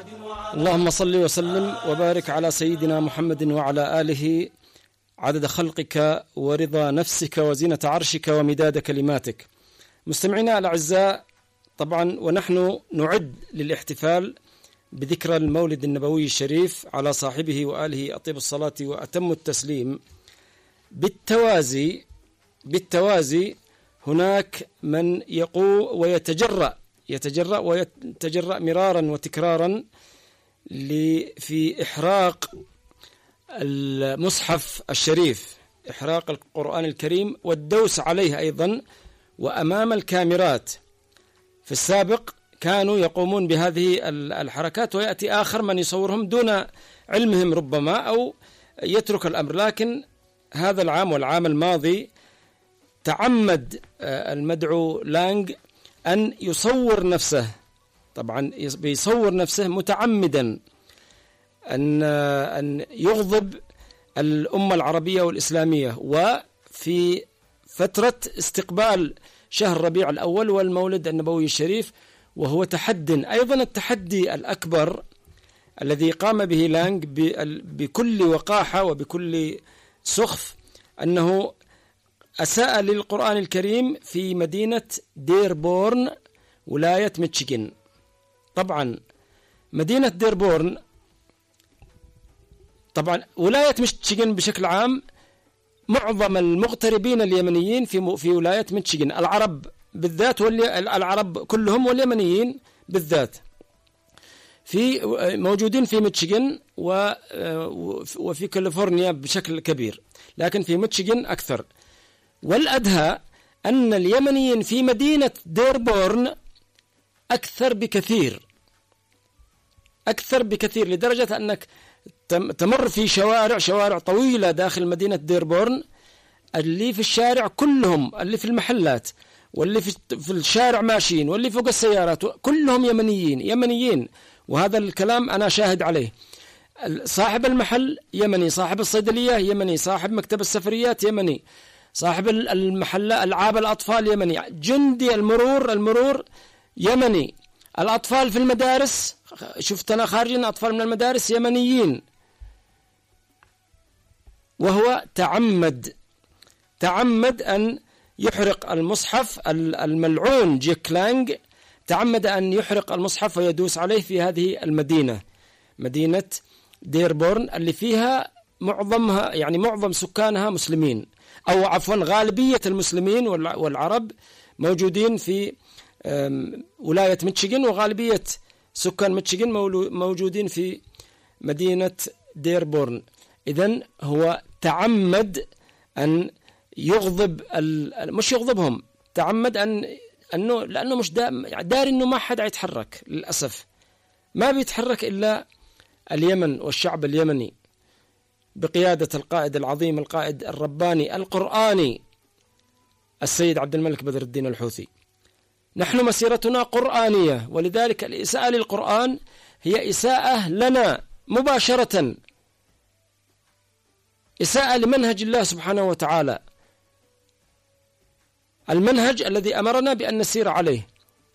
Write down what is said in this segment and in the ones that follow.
اللهم صل وسلم وبارك على سيدنا محمد وعلى آله عدد خلقك ورضا نفسك وزينة عرشك ومداد كلماتك. مستمعينا الأعزاء، طبعا ونحن نعد للاحتفال بذكرى المولد النبوي الشريف على صاحبه وآله أطيب الصلاة وأتم التسليم، بالتوازي هناك من يتجرأ مرارا وتكرارا في إحراق المصحف الشريف، إحراق القرآن الكريم والدوس عليه أيضا وأمام الكاميرات. في السابق كانوا يقومون بهذه الحركات ويأتي آخر من يصورهم دون علمهم ربما أو يترك الأمر، لكن هذا العام والعام الماضي تعمد المدعو لانغ أن يصور نفسه، طبعا بيصور نفسه متعمدا أن يغضب الأمة العربية والإسلامية، وفي فترة استقبال شهر ربيع الأول والمولد النبوي الشريف، وهو أيضا التحدي الأكبر الذي قام به لانغ بكل وقاحة وبكل سخف، أنه أساء للقرآن الكريم في مدينة ديربورن ولاية ميشيغان. طبعا مدينة ديربورن، طبعا ولاية ميشيغان بشكل عام، معظم المغتربين اليمنيين في ولاية ميشيغان، العرب بالذات العرب كلهم واليمنيين بالذات موجودين في ميشيغان وفي كاليفورنيا بشكل كبير، لكن في ميشيغان أكثر. والأدهى أن اليمنيين في مدينة ديربورن أكثر بكثير لدرجة أنك تمر في شوارع طويلة داخل مدينة ديربورن، اللي في الشارع كلهم، اللي في المحلات واللي في الشارع ماشيين واللي فوق السيارات كلهم يمنيين، وهذا الكلام أنا شاهد عليه. صاحب المحل يمني، صاحب الصيدلية يمني، صاحب مكتب السفريات يمني، صاحب المحل ألعاب الأطفال يمني، جندي المرور يمني، الأطفال في المدارس، شفت أنا خارجين أطفال من المدارس يمنيين. وهو تعمد أن يحرق المصحف، الملعون جيك لانغ تعمد أن يحرق المصحف ويدوس عليه في هذه مدينة ديربورن، اللي فيها معظم سكانها مسلمين، أو عفوا غالبية المسلمين والعرب موجودين في ولاية ميشيغان، وغالبية سكان ميشيغان موجودين في مدينة ديربورن. إذن هو تعمد أن يغضب مش يغضبهم، تعمد لأنه مش داري أنه ما حد يتحرك، للأسف ما بيتحرك إلا اليمن والشعب اليمني بقيادة القائد العظيم، القائد الرباني القرآني السيد عبد الملك بدر الدين الحوثي. نحن مسيرتنا قرآنية، ولذلك الإساءة للقرآن هي إساءة لنا مباشرة، إساءة لمنهج الله سبحانه وتعالى، المنهج الذي أمرنا بأن نسير عليه.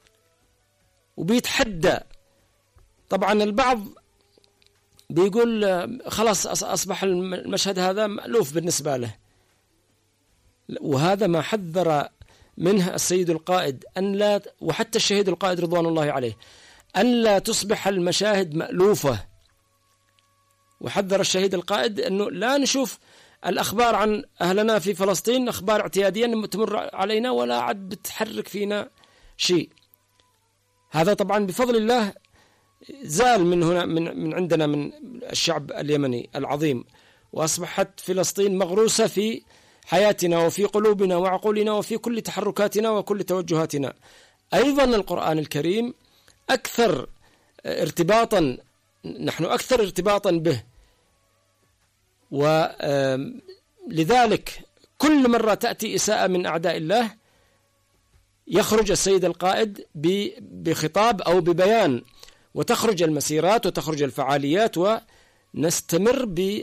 وبيتحدى، طبعا البعض بيقول خلاص أصبح المشهد هذا مألوف بالنسبة له، وهذا ما حذر منه السيد القائد، وحتى الشهيد القائد رضوان الله عليه، أن لا تصبح المشاهد مألوفة. وحذر الشهيد القائد أنه لا نشوف الأخبار عن أهلنا في فلسطين أخبار اعتيادية تمر علينا ولا عد بتحرك فينا شيء. هذا طبعا بفضل الله زال من هنا، من عندنا، من الشعب اليمني العظيم، وأصبحت فلسطين مغروسة في حياتنا وفي قلوبنا وعقولنا وفي كل تحركاتنا وكل توجهاتنا. أيضا القرآن الكريم أكثر ارتباطا، نحن أكثر ارتباطا به، ولذلك كل مرة تأتي إساءة من أعداء الله يخرج السيد القائد بخطاب أو ببيان، وتخرج المسيرات وتخرج الفعاليات، ونستمر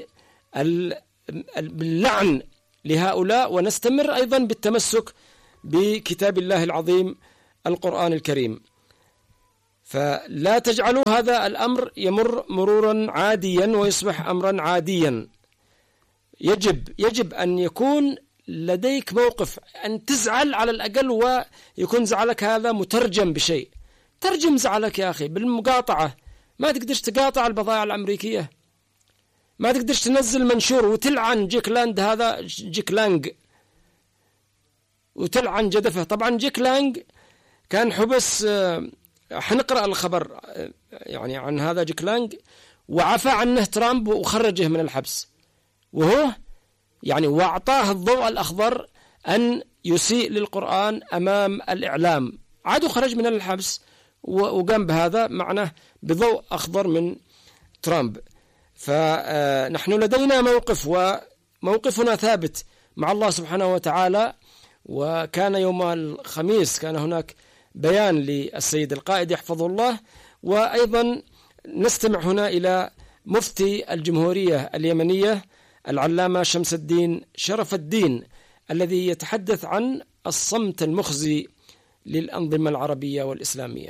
باللعن لهؤلاء، ونستمر أيضا بالتمسك بكتاب الله العظيم القرآن الكريم. فلا تجعلوا هذا الأمر يمر مرورا عاديا ويصبح أمرا عاديا. يجب أن يكون لديك موقف، أن تزعل على الأقل ويكون زعلك هذا مترجم بشيء. ترجم زعلك يا أخي بالمقاطعة. ما تقدرش تقاطع البضائع الأمريكية، ما تقدرش تنزل منشور وتلعن جيك لاند، هذا جيك لانج، وتلعن جدفه. طبعا جيك لانج كان حبس، حنقرأ الخبر يعني عن هذا جيك لانج، وعفى عنه ترامب وخرجه من الحبس، وهو يعني وأعطاه الضوء الأخضر أن يسيء للقرآن أمام الإعلام، عاد خرج من الحبس وقام بهذا معناه بضوء أخضر من ترامب. فنحن لدينا موقف، وموقفنا ثابت مع الله سبحانه وتعالى. وكان يوم الخميس كان هناك بيان للسيد القائد يحفظه الله، وأيضا نستمع هنا إلى مفتي الجمهورية اليمنية العلامة شمس الدين شرف الدين، الذي يتحدث عن الصمت المخزي للأنظمة العربية والإسلامية.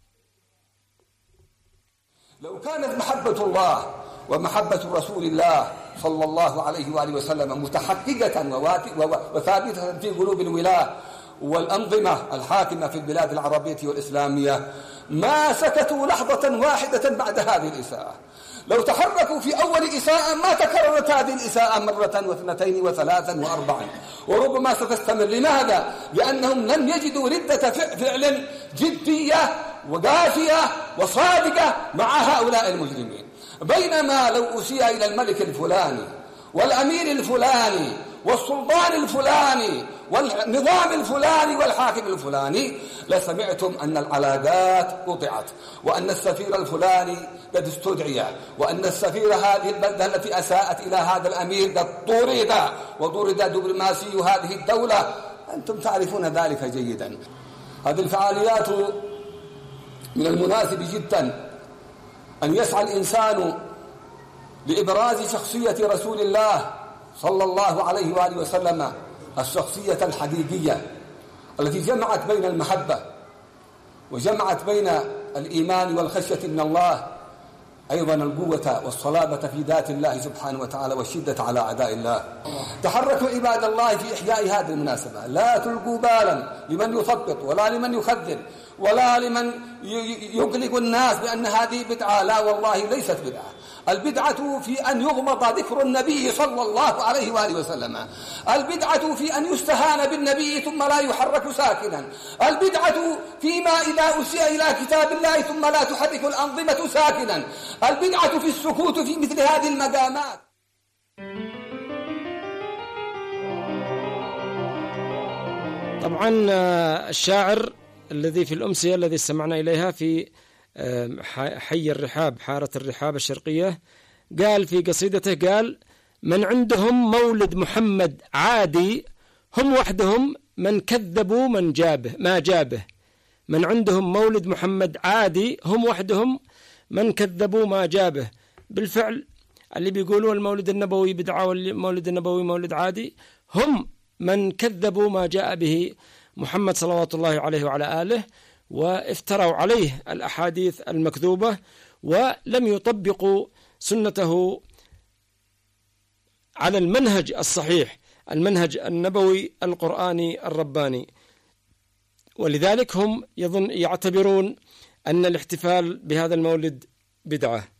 لو كانت محبة الله ومحبة رسول الله صلى الله عليه وآله وسلم متحققة وثابتة في قلوب الولاة والأنظمة الحاكمة في البلاد العربية والإسلامية ما سكتوا لحظة واحدة بعد هذه الإساءة. لو تحركوا في أول إساءة ما تكررت هذه الإساءة مرة واثنتين وثلاثا وأربعا، وربما ستستمر. لماذا؟ لأنهم لم يجدوا ردة فعل جدية وقاسية وصادقة مع هؤلاء المجرمين. بينما لو أسيء إلى الملك الفلاني والأمير الفلاني والسلطان الفلاني والنظام الفلاني والحاكم الفلاني لسمعتم أن العلاقات قطعت، وأن السفير الفلاني قد استدعي، وأن السفير هذه البلدة التي أساءت إلى هذا الأمير قد طرد، وطرد دبلوماسي هذه الدولة. أنتم تعرفون ذلك جيدا. هذه الفعاليات من المناسب جدا أن يسعى الإنسان لإبراز شخصية رسول الله صلى الله عليه وآله وسلم، الشخصية الحقيقية التي جمعت بين المحبة وجمعت بين الإيمان والخشية من الله، أيضا القوة والصلابة في ذات الله سبحانه وتعالى والشدة على أعداء الله. تحركوا عباد الله في إحياء هذه المناسبة، لا تلقوا بالا لمن يثبط ولا لمن يخذل ولا لمن يقلق الناس بأن هذه بدعة. لا والله ليست بدعة. البدعة في أن يغمض ذكر النبي صلى الله عليه وآله وسلم، البدعة في أن يستهان بالنبي ثم لا يحرك ساكنا، البدعة فيما إذا أسيء إلى كتاب الله ثم لا تحرك الأنظمة ساكنا، البدعة في السكوت في مثل هذه المقامات. طبعا الشاعر الذي في الأمسية الذي استمعنا إليها في حي الرحاب، حارة الرحاب الشرقية، قال في قصيدته، قال: من عندهم مولد محمد عادي هم وحدهم من كذبوا من جابه ما جابه. من عندهم مولد محمد عادي هم وحدهم من كذبوا ما جابه. بالفعل اللي بيقولوا المولد النبوي بدعة والمولد النبوي مولد عادي هم من كذبوا ما جاء به محمد صلوات الله عليه وعلى آله، وافتروا عليه الأحاديث المكذوبة ولم يطبقوا سنته على المنهج الصحيح، المنهج النبوي القرآني الرباني. ولذلك هم يعتبرون أن الاحتفال بهذا المولد بدعة.